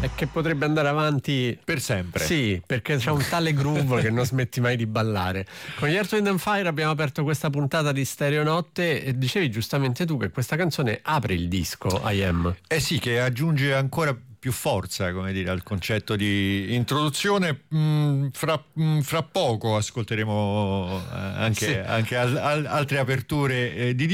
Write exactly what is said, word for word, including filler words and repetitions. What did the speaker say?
e che potrebbe andare avanti per sempre. Sì, perché c'è un tale groove che non smetti mai di ballare. Con gli Earth, Wind and Fire abbiamo aperto questa puntata di Stereo Notte e dicevi giustamente tu che questa canzone apre il disco I Am. Eh sì, che aggiunge ancora più forza, come dire, al concetto di introduzione. Mh, fra, mh, fra poco ascolteremo eh, anche, Sì. anche al, al, altre aperture eh, di